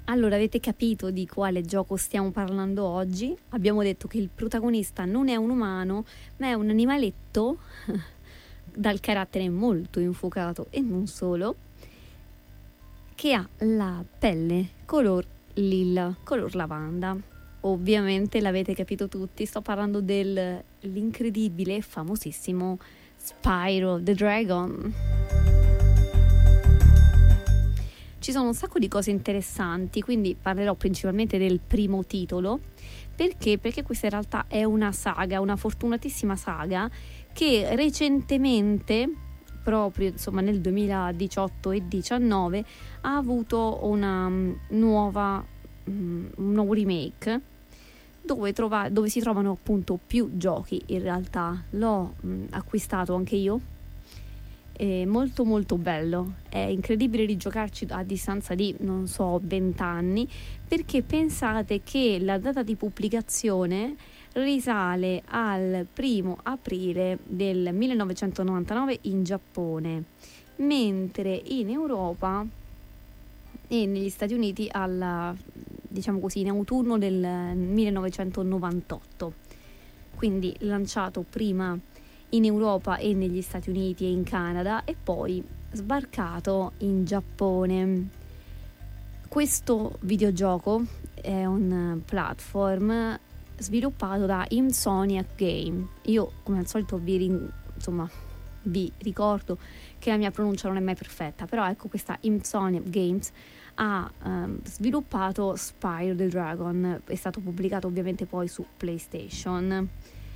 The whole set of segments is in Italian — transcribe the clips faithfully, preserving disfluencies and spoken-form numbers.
Allora, avete capito di quale gioco stiamo parlando oggi? Abbiamo detto che il protagonista non è un umano, ma è un animaletto dal carattere molto infuocato e non solo, che ha la pelle color lilla, color lavanda. Ovviamente l'avete capito tutti, sto parlando dell'incredibile e famosissimo Spyro the Dragon. Ci sono un sacco di cose interessanti, quindi parlerò principalmente del primo titolo. Perché? Perché questa in realtà è una saga, una fortunatissima saga che recentemente, proprio insomma nel duemiladiciotto e diciannove, ha avuto una nuova, un nuovo remake dove, trova, dove si trovano appunto più giochi. In realtà l'ho mh, acquistato anche io. È molto molto bello, è incredibile rigiocarci a distanza di non so vent'anni, perché pensate che la data di pubblicazione risale al primo aprile del millenovecentonovantanove in Giappone, mentre in Europa e negli Stati Uniti alla, diciamo così, in autunno del millenovecentonovantotto, quindi lanciato prima in Europa e negli Stati Uniti e in Canada e poi sbarcato in Giappone. Questo videogioco è un platform sviluppato da Insomniac Game. Io come al solito vi, rin- insomma, vi ricordo che la mia pronuncia non è mai perfetta, però ecco, questa Insomniac Games ha um, sviluppato Spyro the Dragon, è stato pubblicato ovviamente poi su PlayStation.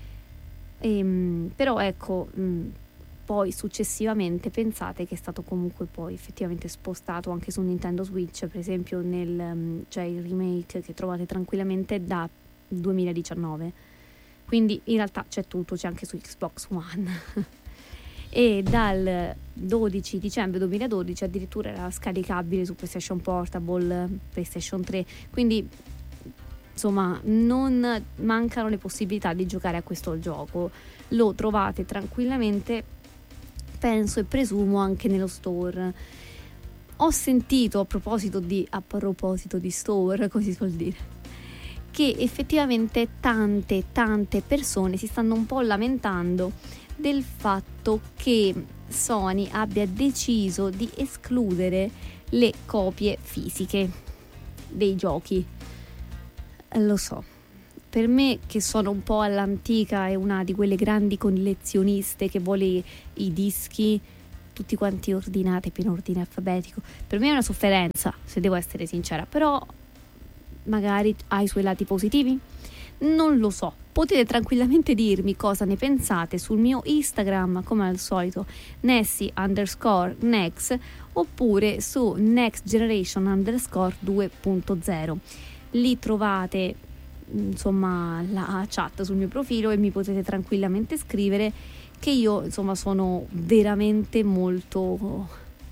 Ehm, però ecco, mh, poi successivamente pensate che è stato comunque poi effettivamente spostato anche su Nintendo Switch, per esempio nel um, c'è il remake che trovate tranquillamente da duemiladiciannove, quindi in realtà c'è tutto, c'è anche su Xbox One e dal dodici dicembre duemiladodici addirittura era scaricabile su PlayStation Portable, PlayStation tre, quindi insomma non mancano le possibilità di giocare a questo gioco. Lo trovate tranquillamente, penso e presumo, anche nello store. Ho sentito a proposito di a proposito di store, così si suol dire, che effettivamente tante tante persone si stanno un po' lamentando del fatto che Sony abbia deciso di escludere le copie fisiche dei giochi. Lo so, per me che sono un po' all'antica e una di quelle grandi collezioniste che vuole i dischi tutti quanti ordinati per ordine alfabetico, per me è una sofferenza, se devo essere sincera, però magari ha i suoi lati positivi, non lo so. Potete tranquillamente dirmi cosa ne pensate sul mio Instagram, come al solito, Nessie underscore Next, oppure su Next Generation underscore due punto zero. Lì trovate insomma la chat sul mio profilo e mi potete tranquillamente scrivere, che io insomma sono veramente molto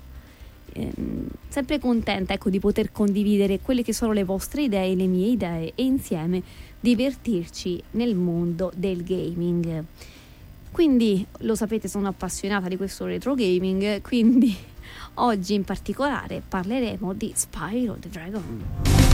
ehm, sempre contenta, ecco, di poter condividere quelle che sono le vostre idee, le mie idee, e insieme divertirci nel mondo del gaming. Quindi lo sapete, sono appassionata di questo retro gaming, quindi oggi in particolare parleremo di Spyro the Dragon.